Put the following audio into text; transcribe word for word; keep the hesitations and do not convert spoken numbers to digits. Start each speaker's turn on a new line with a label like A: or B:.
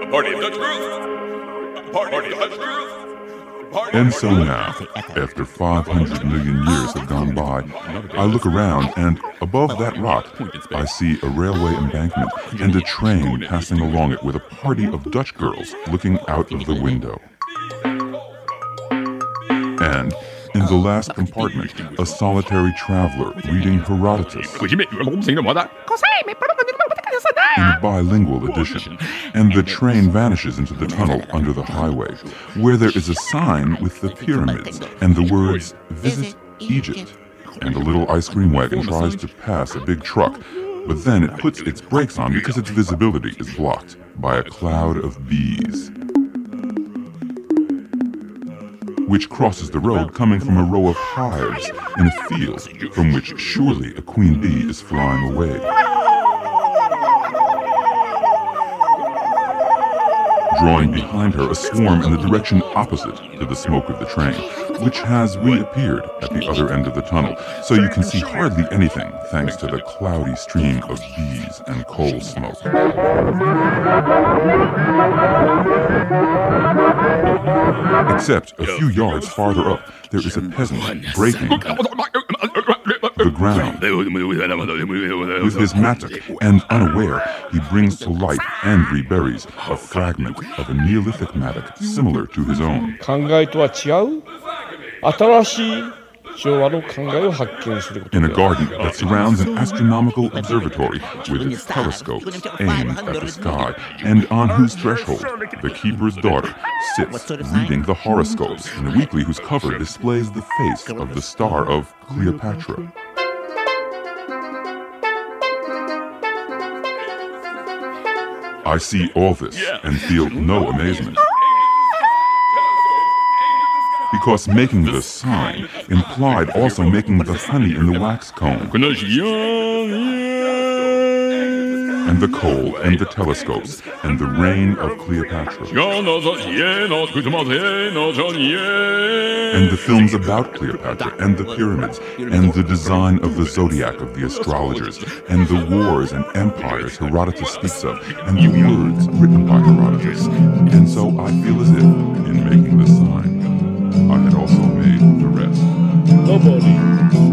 A: Party of Dutch Girls. Party of Dutch Girls.
B: And so now, after five hundred million years have gone by, I look around and above that rock, I see a railway embankment and a train passing along it with a party of Dutch girls looking out of the window. And in the last compartment, a solitary traveler reading Herodotus in a bilingual edition, and the train vanishes into the tunnel under the highway, where there is a sign with the pyramids and the words, "Visit Egypt." And a little ice cream wagon tries to pass a big truck, but then it puts its brakes on because its visibility is blocked by a cloud of bees, which crosses the road coming from a row of hives in a field from which surely a queen bee is flying away. Drawing behind her a swarm in the direction opposite to the smoke of the train, which has reappeared at the other end of the tunnel, so you can see hardly anything thanks to the cloudy stream of bees and coal smoke. Except a few yards farther up, there is a peasant breaking the ground with his mattock, and unaware, he brings to light angry berries, a fragment of a Neolithic mattock similar to his own. In a garden that surrounds an astronomical observatory with its telescopes aimed at the sky, and on whose threshold the keeper's daughter sits reading the horoscopes in a weekly whose cover displays the face of the star of Cleopatra. I see all this and feel no amazement, because making the sign implied also making the honey in the wax comb, and the coal and the telescopes and the reign of Cleopatra, and the films about Cleopatra and the pyramids, and the design of the zodiac of the astrologers, and the wars and empires Herodotus speaks of, and the words written by Herodotus. And so I feel as if, in making the sign, I had also made the rest.
C: Nobody.